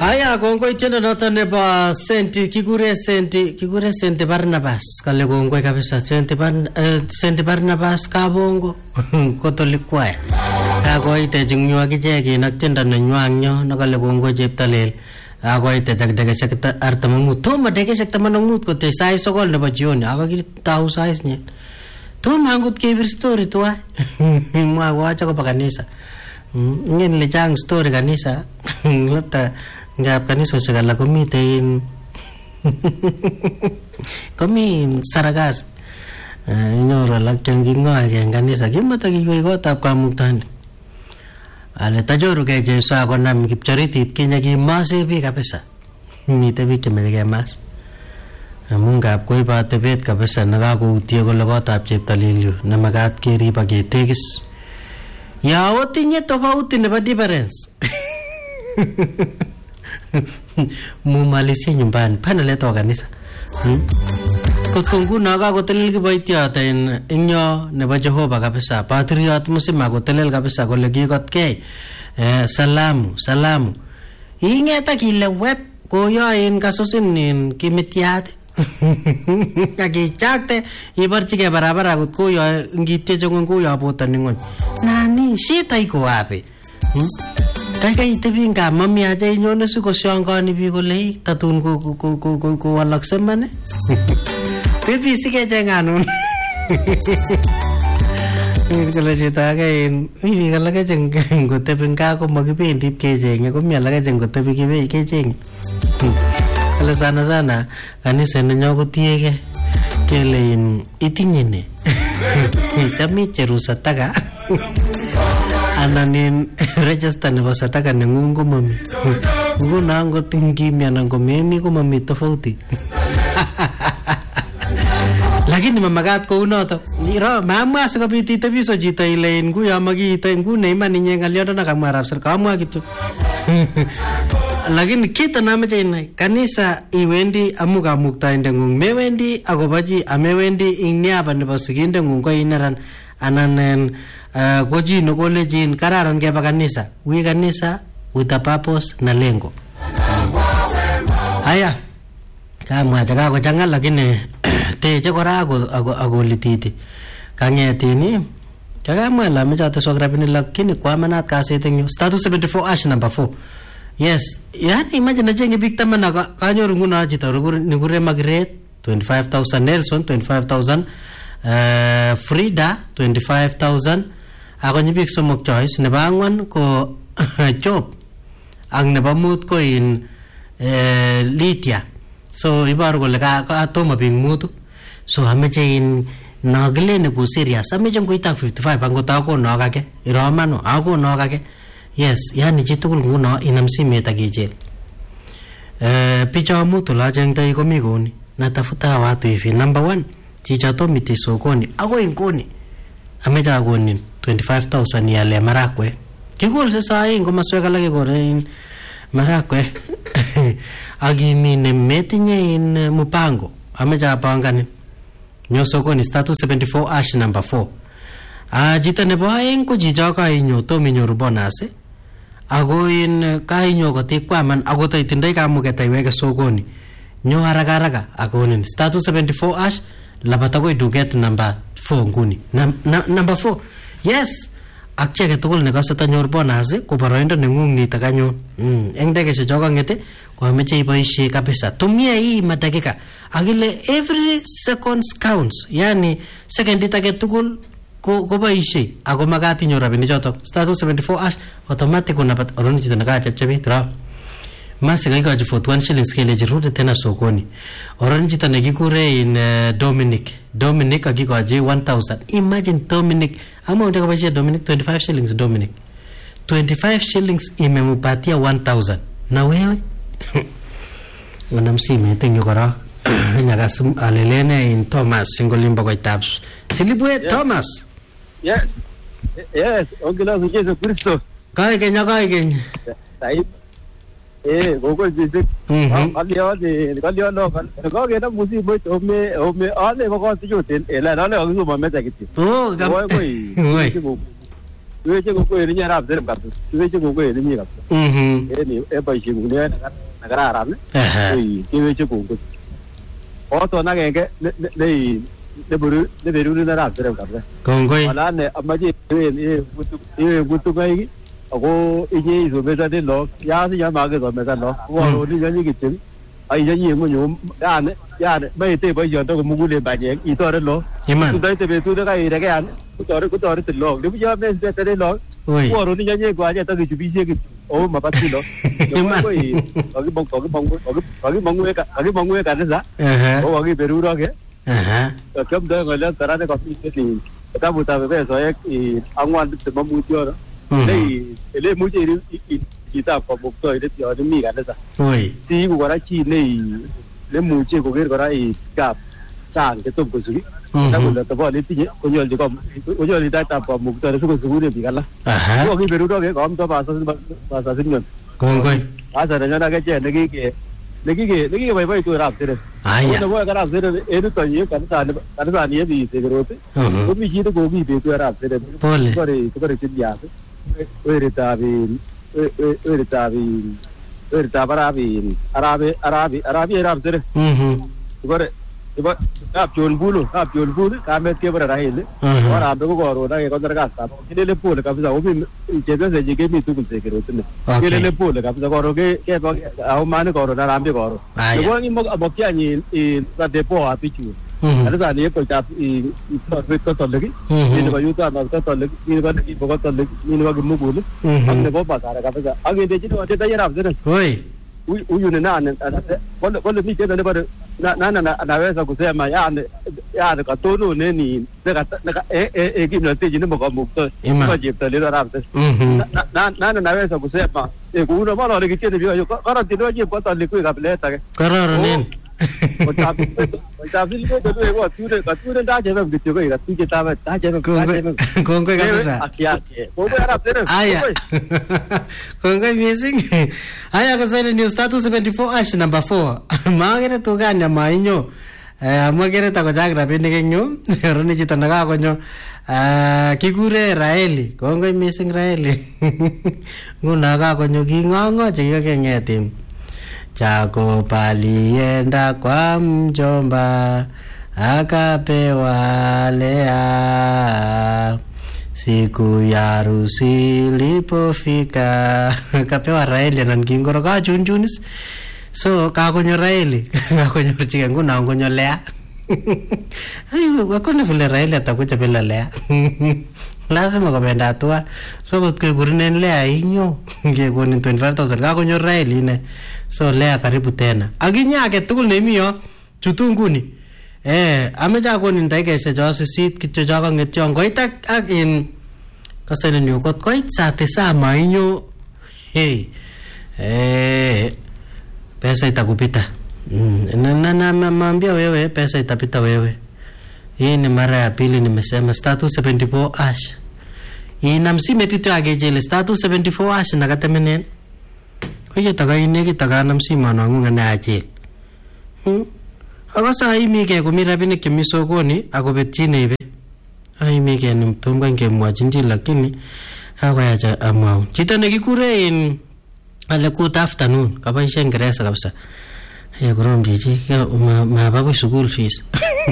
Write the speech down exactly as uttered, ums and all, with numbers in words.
Aya kongoi tena noto nebo Senti kikure Senti kikure Senti Barnabas kale kongoi kabisa Senti Barn uh, Senti Barnabas Kabongo kotolikwaya kakoite jingnywa kicheki nak tenda nenywa nyo nakale kongoi cheptalel akoite dakdekeshek artam ak mut toma dekeshek taman ak mut kote sai sokol nebo jioni akakitau sais nyen toma angot kebir story tuwa mwa wacha ko pa kanisa ngin le jang story kanisa lapta ngap kanisa segala komite komi Saragas nyoro lak jangi ngoy ke kanisa kimata kiwe kotab kamuktan ale tajoru ke Jesu akonam kipchoritit kinya kimase bi kabisa mite bi kemege mas amun ngap koi ba tebet kabisa nakakoutye kole kotab cheptalilyu nemakat kerib ak ketekis ya otinye tofauti nebo difference mumalisie nyumbani pana leto kanisa kotko nguno kakotelel kiboitiot en inyo nebo Jehova kabisa patriot musima kotelel kabisa kole kikotkei eh, salamu salamu ingeta kile web koyoen kasusin kimitiat akichakte ibarchige barabara kot koyo ngitieche ngoyo botoni ngony nani shita iko wapi hmm? Kaya itebinga mami aja inyone siko siangani bi kole tatun ko ko ko ko ko walakse mane pipi sige janganun kala chita kain pipi kala ka jeng gotebinga ko magibendi kejeng ko mi ala ka jeng gotebi kibe kejeng kala sana sana kanisa nenyo kotiege kelein itinye ne chami cherusa taga ananin register nebo sataka nengung ko mami nguno angot ngimi anan ko memi ko mami tofauti lakini mamagat ko unoto iro mamwa sikobit itebiso chito ile nguyo makita ngune iman inye ngalyondo nakamwa arab sir kamwa kitu lakini kita namache inai kanisa iwendi amu kamuktaindengung mewendi akobochi amewendi ing niaba nebo sigindengung ko ineran anan Uh, koji no kolejin kararan keba kanisa wi kanisa with a purpose na lengo haya kama jaga ko jangal lakini teje kora ako ako lititi kangetini jaga mala me jate sograbini lakini kwa manat kaseteng status seventy-four ash number four yes yani imagine jenge big tamana kanyoru nguna jita nigure magret twenty-five thousand Nelson twenty-five thousand uh, Frida twenty-five thousand ako nyibik somok choice nebo angwan ko job ang nebo mut ko in eh, Lydia so ibaru kole ka atoma bing mutu so ameche in nagile ne ku serious ameche ngoita fifty-five angot ako no kake iromano ako no kake yes yani chitugul nguno inam simet akijel eh picha mutu la jengtai komi koni natafuta watu hivi number one chicha to miti sokoni ako ingoni amecha akonin twenty-five thousand yale marakwe kigol se sai ngomasweka lake gore marakwe agimine metinye in mupango ameja pangani nyo sokoni status seventy-four ash number four a jita nebo aeng ko jijo ka inyo to minyoru bonus ago in ka inyo ko tikwaman ago to itindai kamuket iweke sokoni nyo haraka haraka agonin status seventy-four ash labata ko iduget number four nguni Nam, na, number four yes akcheke tugul nekase tanyor bonus ko boroindo nengung nito kanyo mm eng dekeshe joka ngete ko ameche iboisie kabisa tumia hii madakika akile every second counts yani second age tugul ko ko boisie ako magat inyor rabinik choto status seventy-four ash automatic unapat oroni chito nakachepchepi tra masi kaikochi forty-one shillings kele jirude tena sokoni oroni chito nekikure in uh, Dominic Dominic akikochi one thousand imagine Dominic ama unataka kupatia Dominic twenty-five shillings Dominic twenty-five shillings imemupatia one thousand na wewe wanamsime tenyo kora nyakasum alelene in Thomas singolimbo kwa tabs silibwe yeah. Thomas yes yes ongela Yesu Kristo kai kenya kai kenya sai eh gogo jise alio de alio no gogo ke na musi boy ome ome ale gogo tijo ten ela na le gogo mame takiti oh gam woi woi weche ko kweri nya rap serem kabisa weche ko kweri nya kabisa mhm eni e ba shi ngune na kararan eh eh ke weche ko ko oto na genge ne ne ne buru ne beru na rap serem kabisa kongoi wala ne amaje e gutu e gutu kai ako ije izo meza de lo ya si ya ma ge zo meza lo wo ro ni nya ni ki tin ai ya ni mo nyu ya ne ya ne mai te ba yo to ko mu gu le ba je i to de lo iman tu dai te be tu de kai de ga an ku to ku to de lo de bi ya me de de lo oi wo ro ni nya ni kwa je to ki bi je ki o ma pa ti lo iman ko i ko ki bong ko ki bong ko ki ko ki bong we ka ko ki bong we ka de sa eh o ki beru ro ke eh kam de ngala tara ne ko pi ti ta bu ta be so ye i angwan de ma mu ti ro nei le mu je i i ta ko bu to de ti o de mi ka de sa oi ti ku ra chi nei le mu je ko ke ko ra i ka sa ke to ko su ta ku le to bo le ti je ko yo de ko ko yo de ta pa mu to de su ko su de bi ka la aha ko ki beru ro ke ko am to ba sa ba sa sin ngon kongoi asa de na ke je ne ki ke ne ki ke ne ki ke bai bai to rap se de aya ko ko rap se de e to ye ka sa ne ka sa ni bi se ro te mhm ko mi ji to ko bi be to rap se de pole ko re ko re ti ya se e re ta bi e e re ta bi e ta bara bi arabe arabe arabe rap se de mhm ko re ko rap jon bulu rap jon bulu ka me ke bara rahile ko rap ko ko ro da ke ko dar ka sa ke le pole ka sa o bi je ga se je ke mi tu ku se ke ro te ne ke le pole ka sa ko ro ke ke ba a ma ne ko ro da ram bi ko ro ko ni mo mo kya ni e sa de po a pi chu ada sa ni ko ta i to ko to le ki ni ko yu ta ma ko to le ni ko ni ko to le ni ko mu bu le am ne ko pa sa ra ka sa a ge de ji to te ta ya rap se de oi u u ne na ne ko ko le mi te ne ba na na na na we sa ku se ma ya ne ya ne ka to no ne ni ne ka ne ka e e e ki no te ji ne mo ko mu to ko ji te le ra te mhm na na na na we sa ku se ma e ku no ma no le ki te bi yo ko ra ti no ji ko ta le ku ga ple ta ke kararo nen ko ta ko ta bi ko to e ko tu de ka tu de da je ba bi tu ko ga tu je ta ba ta je ba ta je ba kongoi kabisa akia ke ko ba ra te aya kongoi missing aya kasere news status seventy-four ash number four magere tuganya mainyo eh amagere ta ko jagra bende kenyo roni chito naga konyo eh kigure Raeli kongoi missing Raeli nguna ga konyo kingongo chikakeng'etim chako palienda kwa mjomba akapewa Lea siku ya harusi ilipofika akapewa Raeli na ngingoro ka chunchunis so kakonyo Raeli kakonyo chike nguna ngonyo Lea ayo wakone vile Raeli atakuja bila Lea lazima kwenda hatua so kutke kurinen Lea inyo ngekoni twenty-five thousand kakonyo Raeli ne so Lea karibu tena aginya ake tugul nemiyo chutunguni eh ameja konin daikeshe jo sisit kityo jo kangetyo ngoit ak ak in kasene nyu kot koit saa tisa mainyo hey eh pesa itakupita mm. na na mamambia wewe pesa itapita wewe. Hii ni mara ya pili nimesema status seventy-four ash ina msime tito agejele status seventy-four ash nakatemenen oye taka inegi taka namsima na ngunga na ajel hmm? Ako sa imike kumi rabinik chemi sokoni akobetchine ibe aimike ni mtumba ngemwachin chi lakini akoyacha amwau chito nekikure in ale good afternoon kabaishe Ngereza kabisa ya korom chichi mabakoi school fees